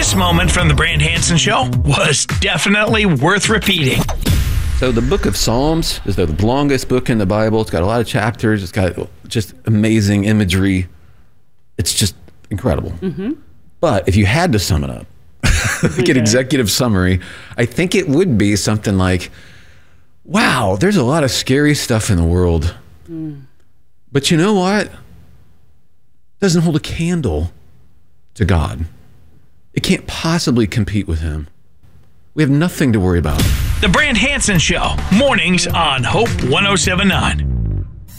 This moment from the Brand Hansen Show was definitely worth repeating. So the book of Psalms is the longest book in the Bible. It's got a lot of chapters. It's got just amazing imagery. It's just incredible. Mm-hmm. But if you had to sum it up, like an executive summary, I think it would be something like, wow, there's a lot of scary stuff in the world. But you know what? It doesn't hold a candle to God. It can't possibly compete with him. We have nothing to worry about. The Brand Hansen Show, mornings on Hope 107.9.